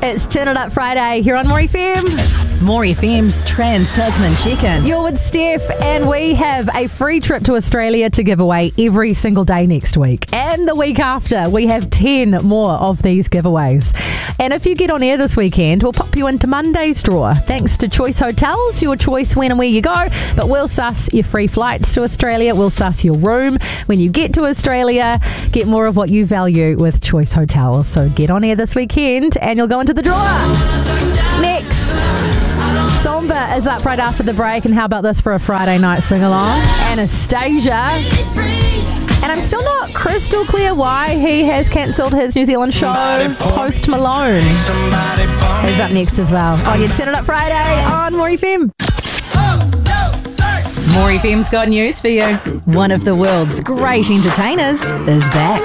It's Turn It Up Friday here on More FM. More FM's Trans-Tasman Check-In. You're with Steph, and we have a free trip to Australia to give away every single day next week. And the week after, we have 10 more of these giveaways. And if you get on air this weekend, we'll pop you into Monday's draw. Thanks to Choice Hotels, your choice when and where you go. But we'll suss your free flights to Australia. We'll suss your room when you get to Australia. Get more of what you value with Choice Hotels. So get on air this weekend and you'll go into the draw. Next, Somba is up right after the break, and how about this for a Friday night sing-along? Anastasia. And I'm still not crystal clear why he has cancelled his New Zealand show, Post Malone. He's up next as well. Oh, you Turn It Up Friday on More FM. More FM's got news for you. One of the world's great entertainers is back.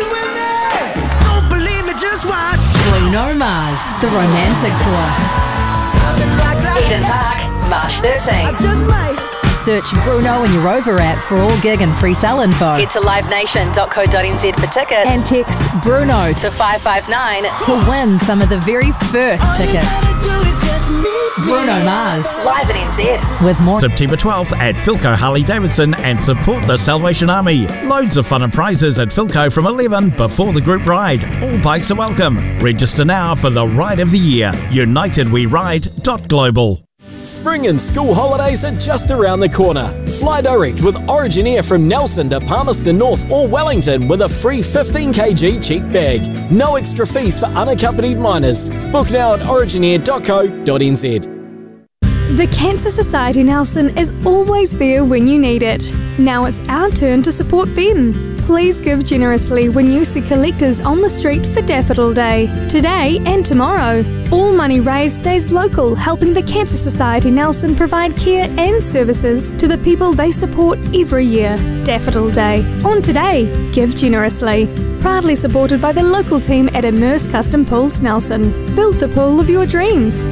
Bruno Mars, the Romantic Tour. Eden Park, March 13th. Search Bruno in your Rover app for all gig and pre-sale info. Head to livenation.co.nz for tickets. And text Bruno to 559 to win some of the very first tickets. Bruno Mars, live at NZ. With more. September 12th at Philco Harley Davidson and support the Salvation Army. Loads of fun and prizes at Philco from 11 before the group ride. All bikes are welcome. Register now for the Ride of the Year. UnitedWeRide.global. Spring and school holidays are just around the corner. Fly direct with Origin Air from Nelson to Palmerston North or Wellington with a free 15 kg checked bag. No extra fees for unaccompanied minors. Book now at originair.co.nz. The Cancer Society Nelson is always there when you need it. Now it's our turn to support them. Please give generously when you see collectors on the street for Daffodil Day, today and tomorrow. All money raised stays local, helping the Cancer Society Nelson provide care and services to the people they support every year. Daffodil Day, on today. Give generously. Proudly supported by the local team at Immerse Custom Pools Nelson. Build the pool of your dreams.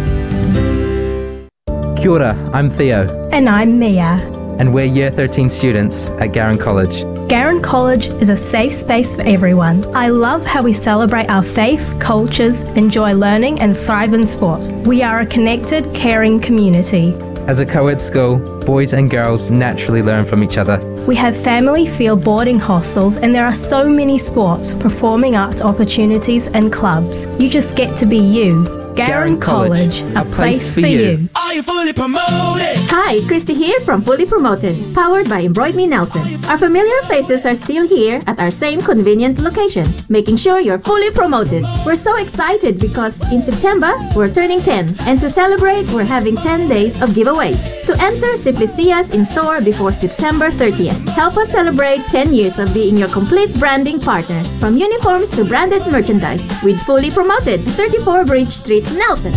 Kia ora, I'm Theo. And I'm Mia. And we're Year 13 students at Garran College. Garran College is a safe space for everyone. I love how we celebrate our faith, cultures, enjoy learning and thrive in sport. We are a connected, caring community. As a co-ed school, boys and girls naturally learn from each other. We have family-feel boarding hostels and there are so many sports, performing arts opportunities and clubs. You just get to be you. Garran College, a place for you. Are you fully promoted? Hi, Christy here from Fully Promoted, powered by Embroid Me Nelson. Our familiar faces are still here at our same convenient location, making sure you're fully promoted. We're so excited because in September, we're turning 10. And to celebrate, we're having 10 days of giveaways. To enter, simply see us in store before September 30th. Help us celebrate 10 years of being your complete branding partner, from uniforms to branded merchandise, with Fully Promoted, 34 Bridge Street, Nelson.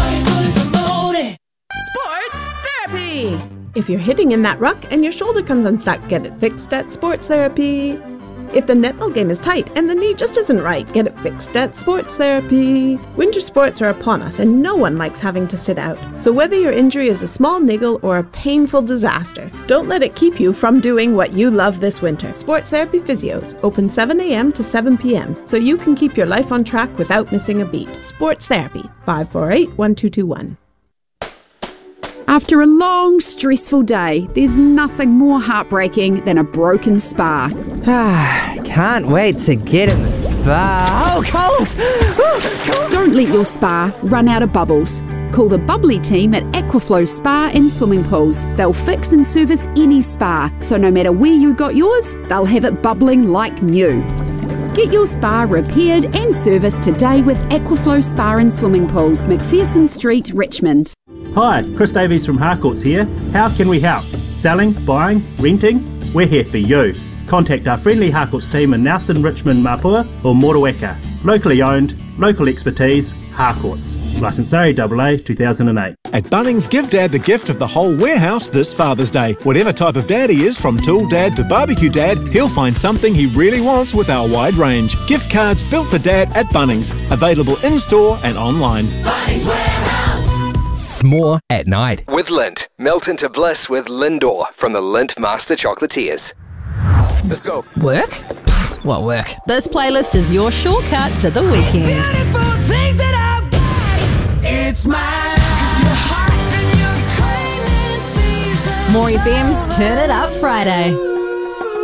Sports Therapy! If you're hitting in that ruck and your shoulder comes unstuck, get it fixed at Sports Therapy. If the netball game is tight and the knee just isn't right, get it fixed at Sports Therapy. Winter sports are upon us and no one likes having to sit out. So whether your injury is a small niggle or a painful disaster, don't let it keep you from doing what you love this winter. Sports Therapy Physios, open 7 a.m. to 7 p.m. so you can keep your life on track without missing a beat. Sports Therapy, 548-1221. After a long, stressful day, there's nothing more heartbreaking than a broken spa. Can't wait to get in the spa. Oh, cold! Don't let your spa run out of bubbles. Call the bubbly team at Aquaflow Spa and Swimming Pools. They'll fix and service any spa, so no matter where you got yours, they'll have it bubbling like new. Get your spa repaired and serviced today with Aquaflow Spa and Swimming Pools, McPherson Street, Richmond. Hi, Chris Davies from Harcourts here. How can we help? Selling, buying, renting? We're here for you. Contact our friendly Harcourts team in Nelson, Richmond, Mapua or Motueka. Locally owned, local expertise, Harcourts. Licence RAAA 2008. At Bunnings, give Dad the gift of the whole warehouse this Father's Day. Whatever type of dad he is, from tool dad to barbecue dad, he'll find something he really wants with our wide range. Gift cards built for Dad at Bunnings. Available in-store and online. Bunnings Warehouse. More at night. With Lindt. Melt into bliss with Lindor from the Lindt Master Chocolatiers. Let's go. Work? What work? This playlist is your shortcut to the weekend. Beautiful things that I've got. smile. More FM's Turn It Up Friday.